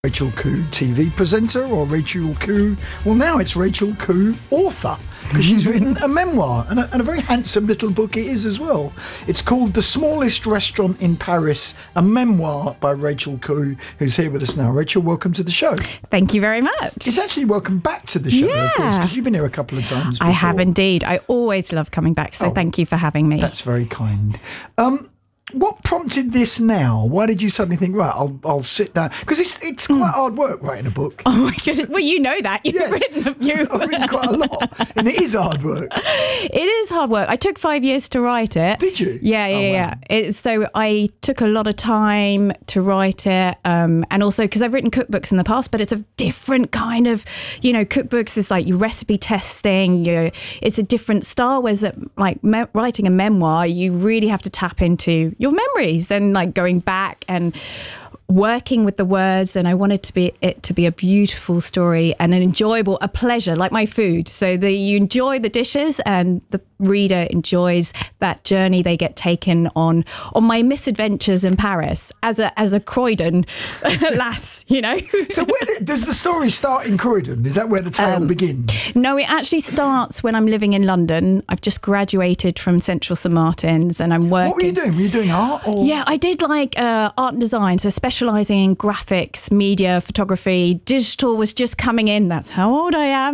Rachel Khoo, TV presenter, or Rachel Khoo, well now it's Rachel Khoo, author, because she's written a memoir, and a very handsome little book it is as well. It's called The Smallest Restaurant in Paris, a memoir by Rachel Khoo, who's here with us now. Rachel, welcome to the show. Thank you very much. It's actually welcome back to the show, of course, because you've been here a couple of times before. I have indeed. I always love coming back, so thank you for having me. That's very kind. What prompted this now? Why did you suddenly think, right, I'll sit down? Because it's quite hard work writing a book. Oh my goodness. Well, you know that. You've written a few. I've written quite a lot. And it is hard work. It is hard work. I took 5 years to write it. Did you? Yeah. So I took a lot of time to write it. And also because I've written cookbooks in the past, but it's a different kind of, cookbooks is like your recipe testing. It's a different style. Whereas writing a memoir, you really have to tap into your memories and like going back and working with the words, and I wanted it to be a beautiful story and an enjoyable, a pleasure, like my food, so that you enjoy the dishes and the reader enjoys that journey they get taken on my misadventures in Paris as a Croydon lass, So where does the story start in Croydon? Is that where the tale begins? No, it actually starts when I'm living in London. I've just graduated from Central St Martin's and I'm working. What were you doing? Were you doing art? Or? Yeah, I did art and design, so specialising in graphics, media, photography. Digital was just coming in. That's how old I am.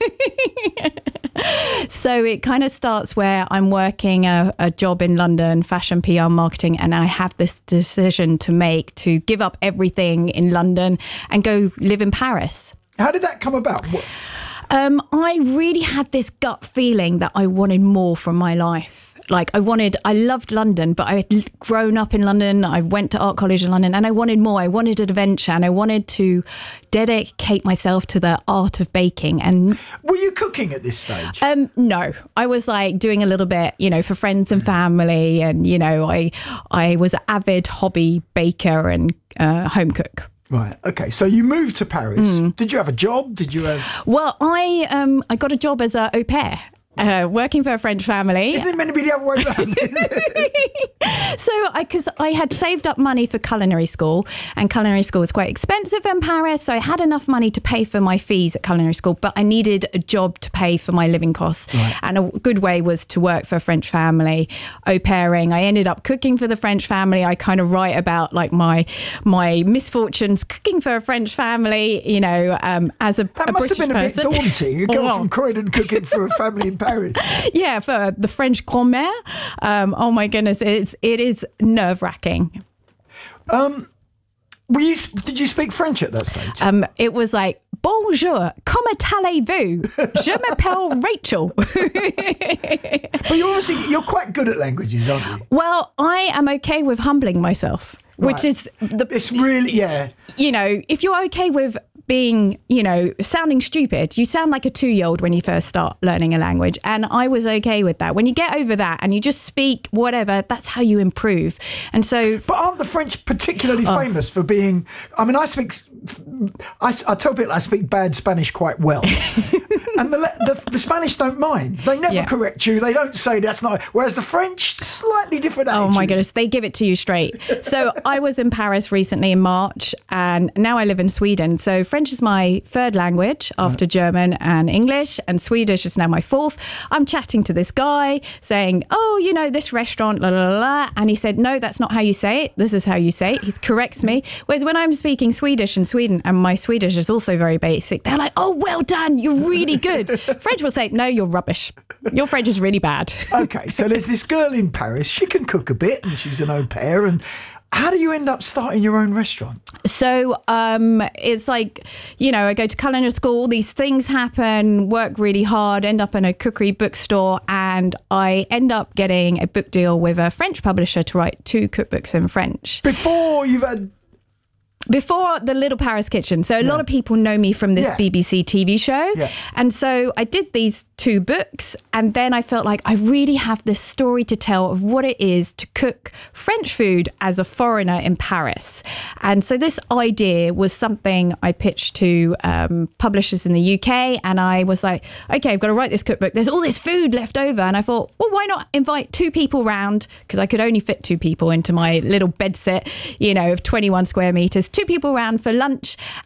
So it kind of starts where I'm working a job in London, fashion, PR, marketing, and I have this decision to make to give up everything in London and go live in Paris. How did that come about? I really had this gut feeling that I wanted more from my life. I loved London, but I had grown up in London. I went to art college in London and I wanted more. I wanted adventure and I wanted to dedicate myself to the art of baking. And were you cooking at this stage? No, I was doing a little bit, for friends and family. And, I was an avid hobby baker and home cook. Right. Okay. So you moved to Paris. Did you have a job? Did you have? Well, I got a job as an au pair. Working for a French family. Isn't it meant to be the other way around? So, because I had saved up money for culinary school, and culinary school was quite expensive in Paris, so I had enough money to pay for my fees at culinary school, but I needed a job to pay for my living costs. Right. And a good way was to work for a French family, au pairing. I ended up cooking for the French family. I kind of write about my misfortunes cooking for a French family, as a British person. That must have been a bit daunting. You go from Croydon cooking for a family in Paris. Yeah, for the French grand-mère. Oh my goodness, it is nerve-wracking. Did you speak French at that stage? It was like, bonjour, comment allez-vous? Je m'appelle Rachel. But you're quite good at languages, aren't you? Well, I am okay with humbling myself, which is it's really, yeah. If you're okay with being, sounding stupid, you sound like a 2-year-old when you first start learning a language. And I was okay with that. When you get over that and you just speak whatever, that's how you improve. And so... But aren't the French particularly famous for being... I mean, I tell people I speak bad Spanish quite well. And the Spanish don't mind. They never correct you. They don't say that's not... Whereas the French, slightly different attitude. Oh my goodness, they give it to you straight. So I was in Paris recently in March, and now I live in Sweden. So French is my third language after German and English, and Swedish is now my fourth. I'm chatting to this guy saying, this restaurant, la, la, la, la. And he said, no, that's not how you say it. This is how you say it. He corrects me. Whereas when I'm speaking Swedish in Sweden, and my Swedish is also very basic, they're like, oh, well done. You're really good. French will say, no, you're rubbish. Your French is really bad. Okay, so there's this girl in Paris. She can cook a bit and she's an au pair. And how do you end up starting your own restaurant? So it's like, I go to culinary school, these things happen, work really hard, end up in a cookery bookstore, and I end up getting a book deal with a French publisher to write 2 cookbooks in French. Before the Little Paris Kitchen. So a lot of people know me from this BBC TV show. Yeah. And so I did these 2 books, and then I felt like I really have this story to tell of what it is to cook French food as a foreigner in Paris. And so this idea was something I pitched to publishers in the UK, and I was like, okay, I've got to write this cookbook. There's all this food left over. And I thought, well, why not invite 2 people round? Because I could only fit 2 people into my little bedsit, of 21 square meters. 2 people round for lunch